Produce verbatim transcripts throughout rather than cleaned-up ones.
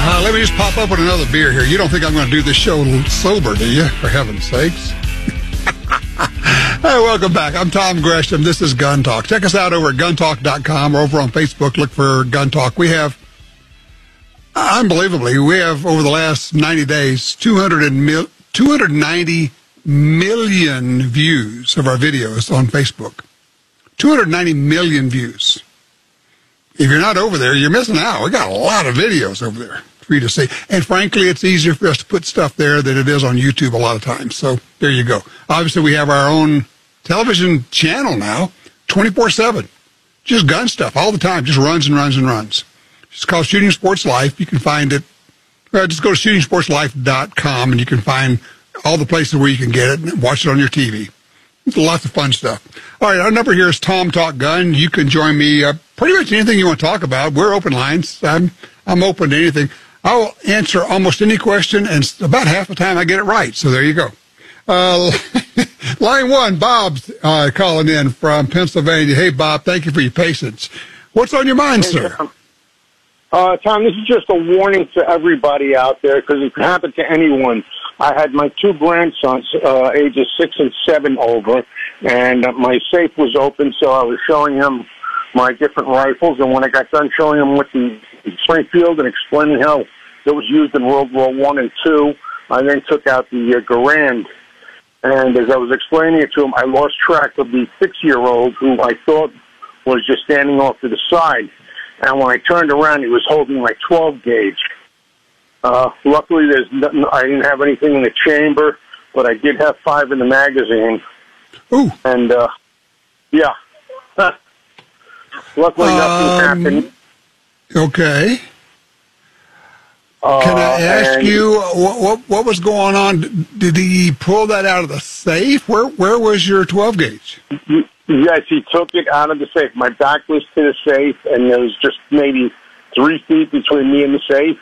Uh, let me just pop up with another beer here. You don't think I'm going to do this show sober, do you? For heaven's sakes. Hey, welcome back. I'm Tom Gresham. This is Gun Talk. Check us out over at gun talk dot com or over on Facebook. Look for Gun Talk. We have, unbelievably, we have over the last ninety days, two hundred ninety million views of our videos on Facebook. two hundred ninety million views. If you're not over there, you're missing out. We got a lot of videos over there for you to see. And frankly, it's easier for us to put stuff there than it is on YouTube a lot of times. So there you go. Obviously, we have our own television channel now, twenty-four seven. Just gun stuff all the time. Just runs and runs and runs. It's called Shooting Sports Life. You can find it. Uh, just go to shooting sports life dot com and you can find all the places where you can get it and watch it on your T V. It's lots of fun stuff. All right, our number here is Tom Talk Gun. You can join me uh, pretty much anything you want to talk about. We're open lines. I'm I'm open to anything. I'll answer almost any question, and about half the time I get it right. So there you go. Uh, line one, Bob's uh, calling in from Pennsylvania. Hey, Bob, thank you for your patience. What's on your mind, Hey, sir? Tom. Uh, Tom, this is just a warning to everybody out there because it can happen to anyone. I had my two grandsons, uh, ages six and seven, over, and uh, my safe was open, so I was showing them my different rifles. And when I got done showing them with the Springfield and explaining how it was used in World War One and Two, I then took out the uh, Garand. And as I was explaining it to him, I lost track of the six-year-old who I thought was just standing off to the side. And when I turned around, he was holding my twelve gauge. Uh, luckily, there's nothing, I didn't have anything in the chamber, but I did have five in the magazine. Ooh. And, uh, yeah. Luckily, nothing Um, happened. Okay. Uh, Can I ask and- you what, what what was going on? Did he pull that out of the safe? Where where was your twelve gauge? Yes, he took it out of the safe. My back was to the safe, and there was just maybe three feet between me and the safe.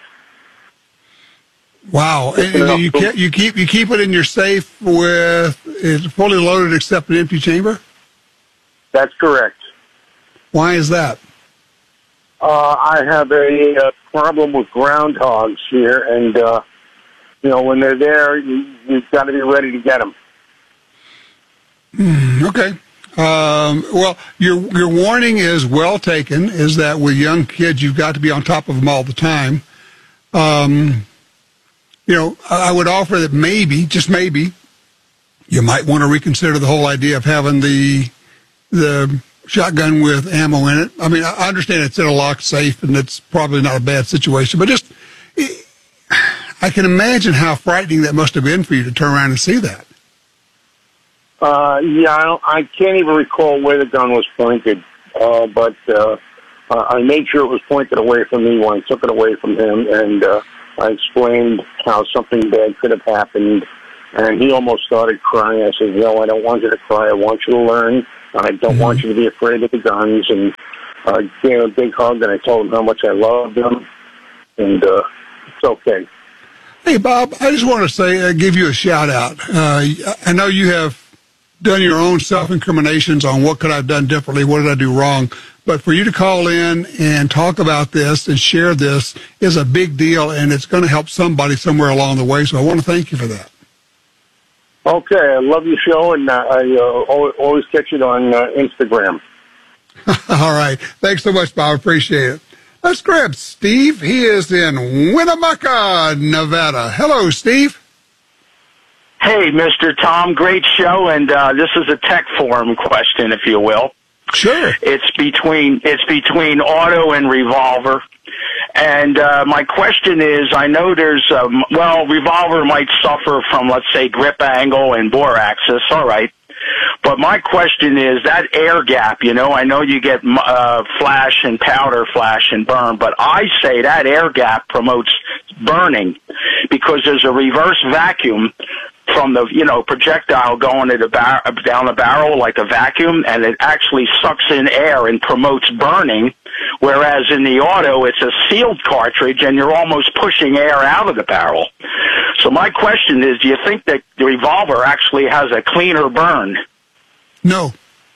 Wow! And, and you keep, you keep you keep it in your safe with it's fully loaded except an empty chamber. That's correct. Why is that? Uh, I have a, uh problem with groundhogs here, and uh, you know when they're there, you, you've got to be ready to get them. Mm, okay. Um, well, your your warning is well taken. Is that with young kids, you've got to be on top of them all the time. Um, you know, I would offer that maybe, just maybe, you might want to reconsider the whole idea of having the the shotgun with ammo in it. I mean, I understand it's in a locked safe, and it's probably not a bad situation, but just I can imagine how frightening that must have been for you to turn around and see that. Uh, yeah, I, don't, I can't even recall where the gun was pointed, uh, but uh, uh, I made sure it was pointed away from me when I took it away from him, and uh, I explained how something bad could have happened, and he almost started crying. I said, no, I don't want you to cry. I want you to learn. I don't mm-hmm. want you to be afraid of the guns, and I uh, gave him a big hug, and I told him how much I loved him, and uh, it's okay. Hey, Bob, I just want to say, uh, give you a shout-out. Uh, I know you have done your own self-incriminations on what could I have done differently, what did I do wrong, but for you to call in and talk about this and share this is a big deal, and it's going to help somebody somewhere along the way, so I want to thank you for that. Okay, I love your show, and uh, I uh, always catch it on uh, Instagram. All right. Thanks so much, Bob. Appreciate it. Let's grab Steve. He is in Winnemucca, Nevada. Hello, Steve. Hey, Mister Tom, great show, and uh, this is a tech forum question, if you will. Sure. It's between it's between auto and revolver. And uh, my question is, I know there's, um, well, revolver might suffer from, let's say, grip angle and bore axis, all right. But my question is, that air gap, you know, I know you get uh, flash and powder flash and burn, but I say that air gap promotes burning because there's a reverse vacuum from the, you know, projectile going to the bar- down the barrel like a vacuum, and it actually sucks in air and promotes burning, whereas in the auto, it's a sealed cartridge, and you're almost pushing air out of the barrel. So my question is, do you think that the revolver actually has a cleaner burn? No.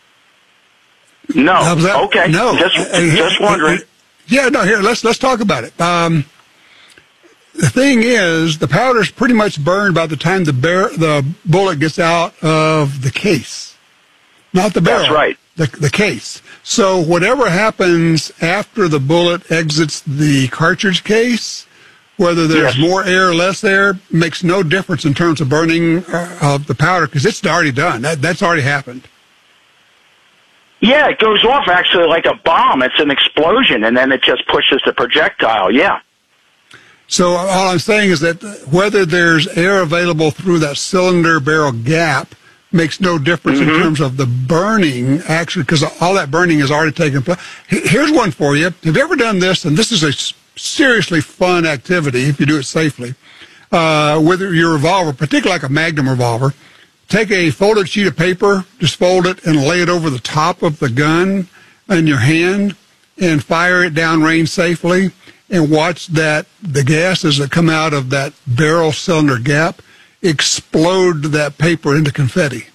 No. That, okay. No. Just, uh, just wondering. Uh, yeah, no, here, let's let's talk about it. Um, the thing is, the powder's pretty much burned by the time the bear, the bullet gets out of the case. Not the barrel. That's right. The, the case. So whatever happens after the bullet exits the cartridge case, whether there's yes. more air or less air, makes no difference in terms of burning uh, of the powder because it's already done. That, that's already happened. Yeah, it goes off actually like a bomb. It's an explosion, and then it just pushes the projectile. Yeah. So all I'm saying is that whether there's air available through that cylinder barrel gap makes no difference mm-hmm. in terms of the burning, actually, because all that burning has already taken place. Here's one for you. Have you ever done this? And this is a seriously fun activity if you do it safely. Uh, with your revolver, particularly like a Magnum revolver, take a folded sheet of paper, just fold it and lay it over the top of the gun in your hand and fire it downrange safely and watch that the gases that come out of that barrel cylinder gap explode that paper into confetti.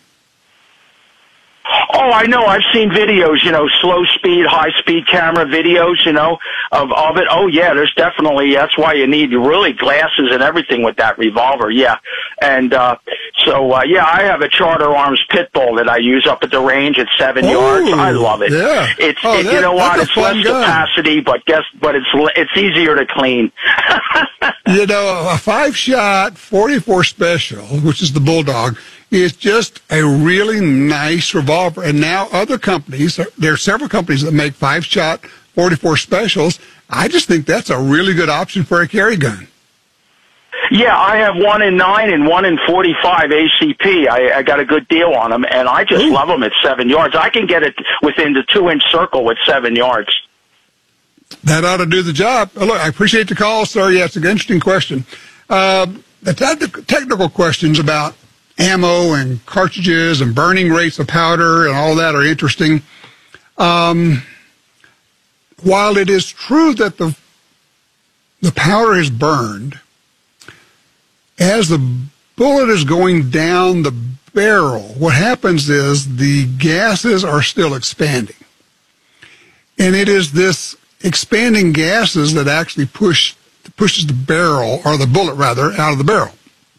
Oh, I know. I've seen videos, you know, slow speed, high speed camera videos, you know, of, of it. Oh, yeah, there's definitely, that's why you need really glasses and everything with that revolver. Yeah. And, uh, so, uh, yeah, I have a Charter Arms pit bull that I use up at the range at seven Ooh, yards. I love it. Yeah. It's, oh, it, that, you know what? It's less gun. capacity, but guess, but it's, it's easier to clean. You know, a five shot forty-four special, which is the Bulldog, is just a really nice revolver. And now other companies, there are several companies that make five shot forty-four specials. I just think that's a really good option for a carry gun. Yeah, I have one in nine and one in forty-five A C P. I, I got a good deal on them, and I just Ooh. love them at seven yards. I can get it within the two-inch circle with seven yards. That ought to do the job. Oh, look, I appreciate the call, sir. Yeah, it's an interesting question. Uh, the te- technical questions about ammo and cartridges and burning rates of powder and all that are interesting. Um, while it is true that the the powder is burned, as the bullet is going down the barrel, what happens is the gases are still expanding. And it is this expanding gases that actually push pushes the barrel, or the bullet rather, out of the barrel.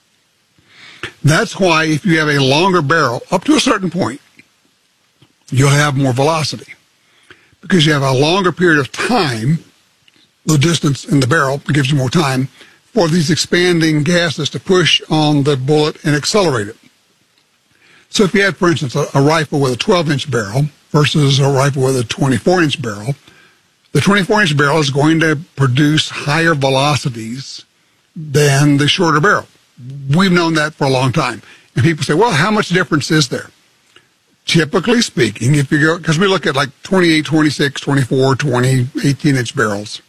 That's why if you have a longer barrel, up to a certain point, you'll have more velocity. Because you have a longer period of time, the distance in the barrel gives you more time, for these expanding gases to push on the bullet and accelerate it. So if you had, for instance, a, a rifle with a twelve-inch barrel versus a rifle with a twenty-four-inch barrel, the twenty-four-inch barrel is going to produce higher velocities than the shorter barrel. We've known that for a long time. And people say, well, how much difference is there? Typically speaking, if you go, because we look at like twenty-eight, twenty-six, twenty-four, twenty, eighteen-inch barrels.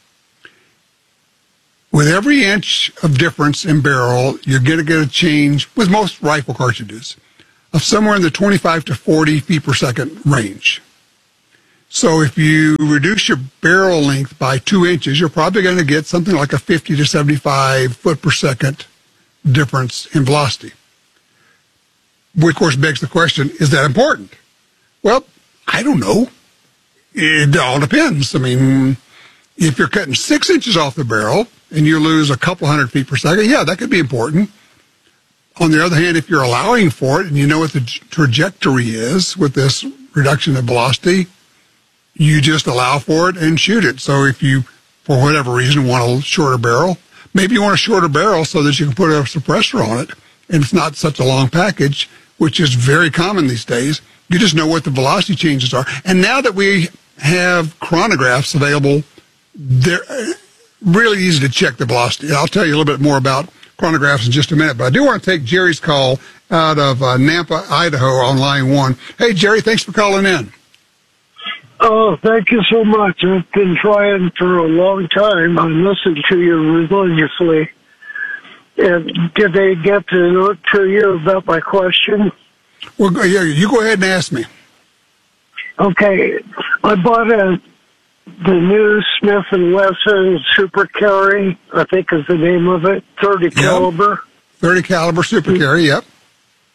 With every inch of difference in barrel, you're going to get a change, with most rifle cartridges, of somewhere in the twenty-five to forty feet per second range. So if you reduce your barrel length by two inches, you're probably going to get something like a fifty to seventy-five foot per second difference in velocity. Which, of course, begs the question, is that important? Well, I don't know. It all depends. I mean, if you're cutting six inches off the barrel and you lose a couple hundred feet per second, yeah, that could be important. On the other hand, if you're allowing for it and you know what the trajectory is with this reduction in velocity, you just allow for it and shoot it. So if you, for whatever reason, want a shorter barrel, maybe you want a shorter barrel so that you can put a suppressor on it and it's not such a long package, which is very common these days. You just know what the velocity changes are. And now that we have chronographs available, they're really easy to check the velocity. I'll tell you a little bit more about chronographs in just a minute, but I do want to take Jerry's call out of uh, Nampa, Idaho on line one. Hey, Jerry, thanks for calling in. Oh, thank you so much. I've been trying for a long time. I listened to you religiously. And did they get to, to you about my question? Well, yeah, you go ahead and ask me. Okay. I bought a, the new Smith and Wesson Super Carry, I think is the name of it, thirty yep. caliber. thirty caliber Super Carry, yep.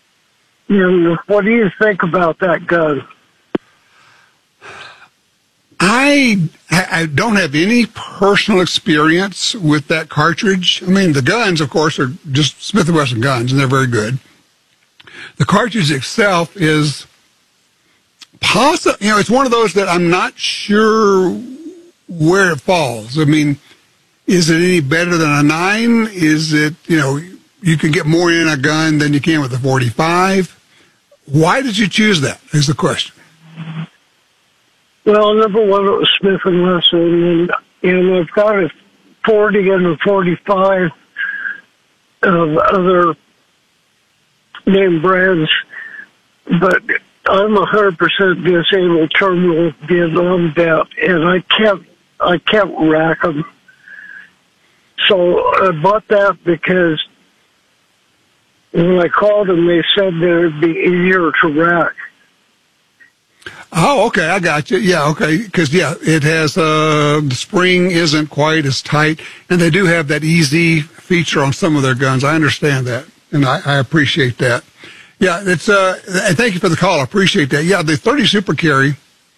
And what do you think about that gun? I, I don't have any personal experience with that cartridge. I mean, the guns, of course, are just Smith and Wesson guns, and they're very good. The cartridge itself is possible. You know, it's one of those that I'm not sure where it falls. I mean, is it any better than a nine? Is it, you know, you can get more in a gun than you can with a forty-five? Why did you choose that is the question. Well, number one, it was Smith and Wesson, and, and I've got a forty and a forty-five of other name brands, but I'm one hundred percent disabled, terminal Vietnam vet, and I can't, I can't rack them. So I bought that because when I called them, they said that it'd be easier to rack. Oh, okay, I got you. Yeah, okay, because, yeah, it has, uh, the spring isn't quite as tight, and they do have that easy feature on some of their guns. I understand that, and I, I appreciate that. Yeah, it's, uh, and thank you for the call. I appreciate that. Yeah, the thirty Super Carry,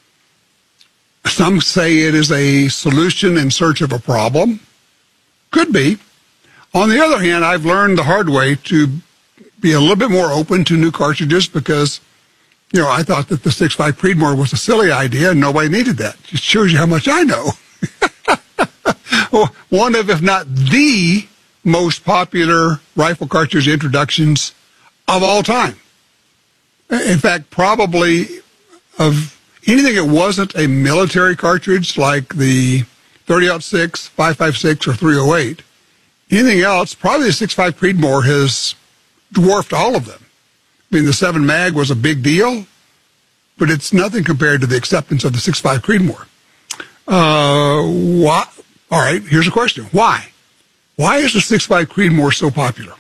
some say it is a solution in search of a problem. Could be. On the other hand, I've learned the hard way to be a little bit more open to new cartridges because, you know, I thought that the six point five Creedmoor was a silly idea and nobody needed that. It shows you how much I know. Well, one of, if not the most popular rifle cartridge introductions of all time. In fact, probably of anything that wasn't a military cartridge like the thirty aught six, five five six, or three oh eight, anything else, probably the six point five Creedmoor has dwarfed all of them. I mean, the seven mag was a big deal, but it's nothing compared to the acceptance of the six point five Creedmoor. Uh, why? All right, here's a question. Why? Why is the six point five Creedmoor so popular?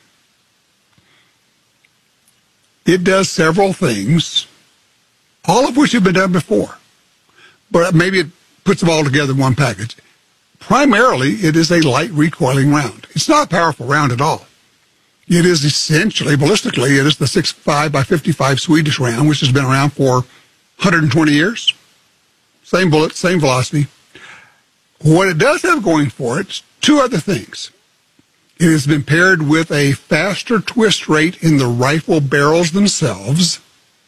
It does several things, all of which have been done before, but maybe it puts them all together in one package. Primarily, it is a light recoiling round. It's not a powerful round at all. It is essentially, ballistically, it is the six point five by fifty-five Swedish round, which has been around for one hundred twenty years. Same bullet, same velocity. What it does have going for it is two other things. It has been paired with a faster twist rate in the rifle barrels themselves,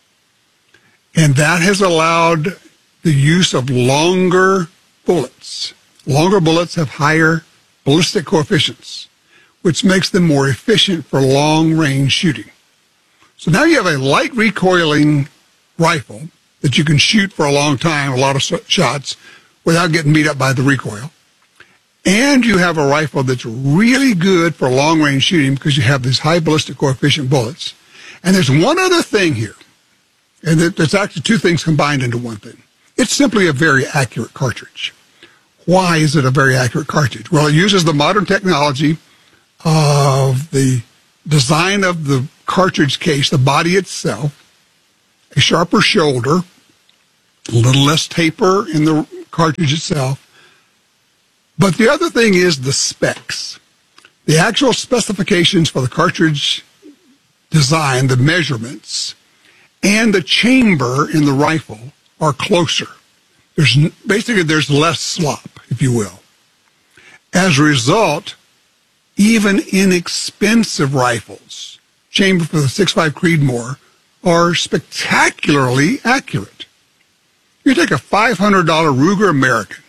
and that has allowed the use of longer bullets. Longer bullets have higher ballistic coefficients, which makes them more efficient for long-range shooting. So now you have a light recoiling rifle that you can shoot for a long time, a lot of shots, without getting beat up by the recoil. And you have a rifle that's really good for long-range shooting because you have these high ballistic coefficient bullets. And there's one other thing here, and there's actually two things combined into one thing. It's simply a very accurate cartridge. Why is it a very accurate cartridge? Well, it uses the modern technology of the design of the cartridge case, the body itself, a sharper shoulder, a little less taper in the cartridge itself. But the other thing is the specs. The actual specifications for the cartridge design, the measurements, and the chamber in the rifle are closer. There's basically there's less slop, if you will. As a result, even inexpensive rifles, chamber for the six point five Creedmoor, are spectacularly accurate. You take a five hundred dollars Ruger American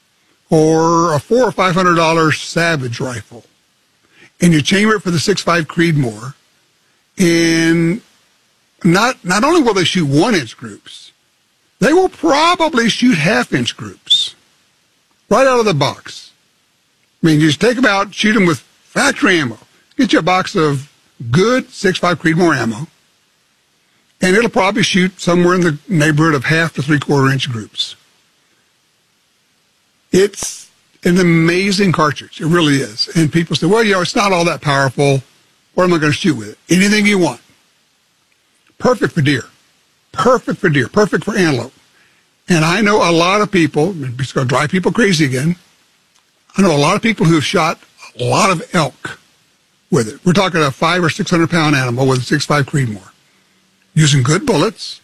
or a four hundred or five hundred dollars Savage rifle, and you chamber it for the six point five Creedmoor, and not not only will they shoot one-inch groups, they will probably shoot half-inch groups right out of the box. I mean, you just take them out, shoot them with factory ammo. Get you a box of good six point five Creedmoor ammo, and it'll probably shoot somewhere in the neighborhood of half to three-quarter inch groups. It's an amazing cartridge. It really is. And people say, well, you know, it's not all that powerful. What am I going to shoot with it? Anything you want. Perfect for deer. Perfect for deer. Perfect for antelope. And I know a lot of people, it's going to drive people crazy again, I know a lot of people who have shot a lot of elk with it. We're talking a five or six hundred pound animal with a six point five Creedmoor, using good bullets,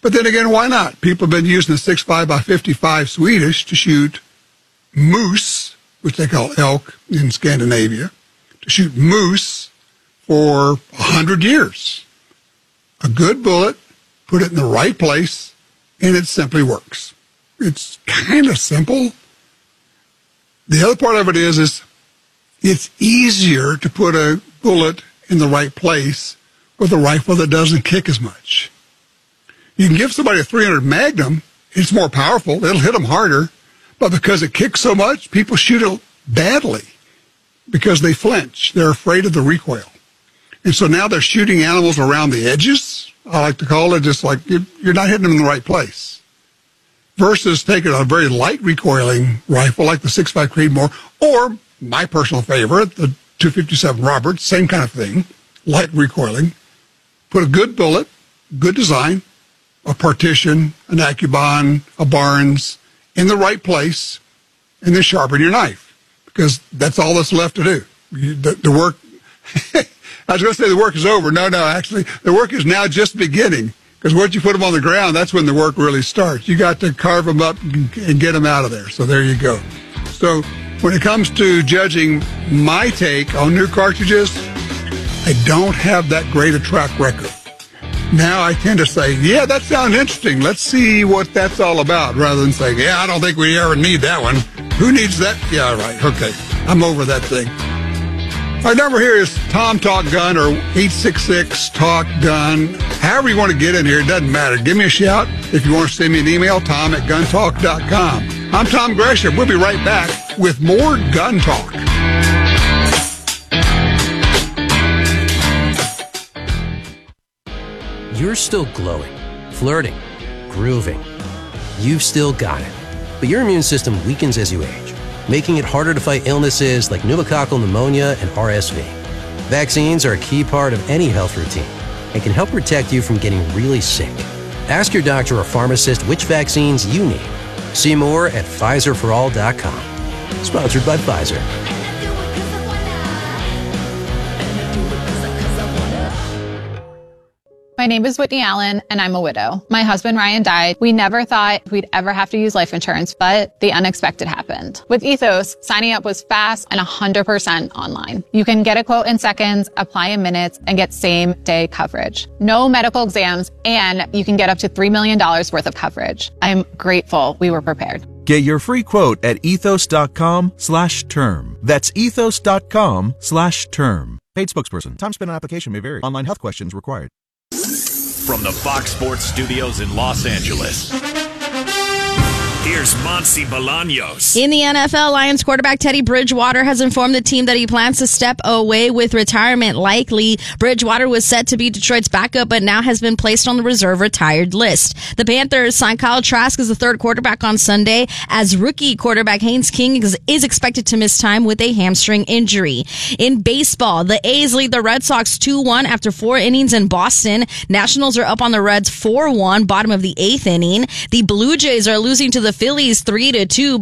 But then again, why not? People have been using the six five by fifty-five Swedish to shoot moose, which they call elk in Scandinavia, to shoot moose for a hundred years. A good bullet, put it in the right place, and it simply works. It's kind of simple. The other part of it is, is it's easier to put a bullet in the right place with a rifle that doesn't kick as much. You can give somebody a three hundred Magnum, it's more powerful, it'll hit them harder, but because it kicks so much, people shoot it badly because they flinch. They're afraid of the recoil. And so now they're shooting animals around the edges, I like to call it, just like you're not hitting them in the right place. Versus taking a very light recoiling rifle like the six five Creedmoor, or my personal favorite, the two fifty-seven Roberts, same kind of thing, light recoiling. Put a good bullet, good design, a partition, an Accubon, a Barnes, in the right place, and then sharpen your knife, because that's all that's left to do. You, the, the work, I was going to say the work is over. No, no, actually, the work is now just beginning, because once you put them on the ground, that's when the work really starts. You got to carve them up and get them out of there. So there you go. So when it comes to judging my take on new cartridges, I don't have that great a track record. Now I tend to say, yeah, that sounds interesting. Let's see what that's all about, rather than saying, yeah, I don't think we ever need that one. Who needs that? Yeah, right. Okay. I'm over that thing. Our number here is Tom Talk Gun, or eight six six Talk Gun. However you want to get in here, it doesn't matter. Give me a shout. If you want to send me an email, tom at gun talk dot com. I'm Tom Gresham. We'll be right back with more Gun Talk. You're still glowing, flirting, grooving. You've still got it. But your immune system weakens as you age, making it harder to fight illnesses like pneumococcal pneumonia and R S V. Vaccines are a key part of any health routine and can help protect you from getting really sick. Ask your doctor or pharmacist which vaccines you need. See more at Pfizer for all dot com. Sponsored by Pfizer. My name is Whitney Allen, and I'm a widow. My husband, Ryan, died. We never thought we'd ever have to use life insurance, but the unexpected happened. With Ethos, signing up was fast and one hundred percent online. You can get a quote in seconds, apply in minutes, and get same-day coverage. No medical exams, and you can get up to three million dollars worth of coverage. I'm grateful we were prepared. Get your free quote at ethos.com slash term. That's ethos.com slash term. Paid spokesperson. Time spent on application may vary. Online health questions required. From the Fox Sports Studios in Los Angeles, here's Monty Bolaños. In the N F L, Lions quarterback Teddy Bridgewater has informed the team that he plans to step away with retirement likely. Bridgewater was set to be Detroit's backup, but now has been placed on the reserve retired list. The Panthers signed Kyle Trask as the third quarterback on Sunday, as rookie quarterback Haynes King is, is expected to miss time with a hamstring injury. In baseball, the A's lead the Red Sox two one after four innings in Boston. Nationals are up on the Reds four one, bottom of the eighth inning. The Blue Jays are losing to the Phillies three to two.